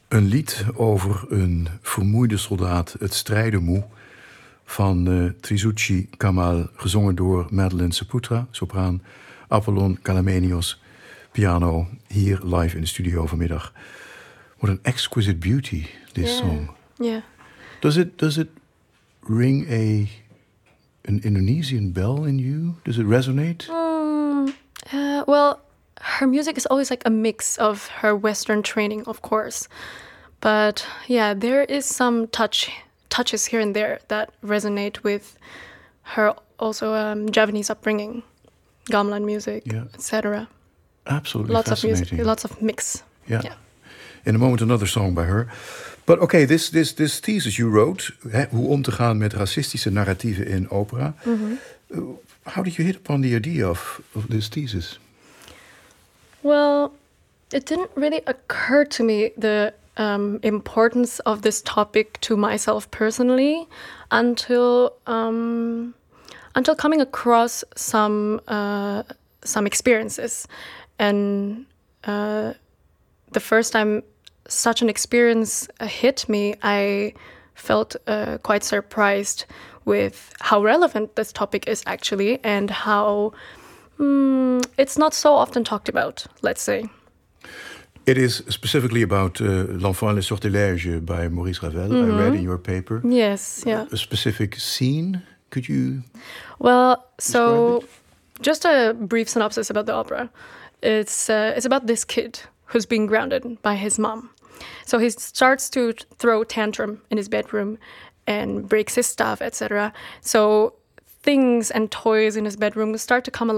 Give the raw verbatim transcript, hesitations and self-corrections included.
Een lied over een vermoeide soldaat, het strijden moe, van uh, Trisuchi Kamal, gezongen door Madeleine Saputra, sopraan, Apollon Kalamenios, piano, hier live in de studio vanmiddag. What an exquisite beauty, this yeah. song. Yeah. Does it does it ring a an Indonesian bell in you? Does it resonate? Mm, uh, well, her music is always like a mix of her Western training, of course. But yeah, there is some touch touches here and there that resonate with her also um, Javanese upbringing, gamelan music, Yeah. et cetera. Absolutely lots fascinating. of music, lots of mix. Yeah. yeah. In a moment, another song by her. But okay, this this this thesis you wrote, hè, hoe om te gaan met racistische narratieven in opera. Mm-hmm. Uh, how did you hit upon the idea of, of this thesis? Well, it didn't really occur to me the um, importance of this topic to myself personally until um, until coming across some uh, some experiences, and uh, the first time such an experience uh, hit me, I felt uh, quite surprised with how relevant this topic is actually, and how mm, it's not so often talked about, let's say. It is specifically about uh, L'Enfant et le Sortilège by Maurice Ravel. Mm-hmm. I read in your paper. Yes, yeah. A specific scene. Could you? Well, so just a brief synopsis about the opera. It's uh, it's about this kid who's being grounded by his mom. So he starts to throw tantrum in his bedroom and breaks his stuff, et cetera. So things and toys in his bedroom start to come alive.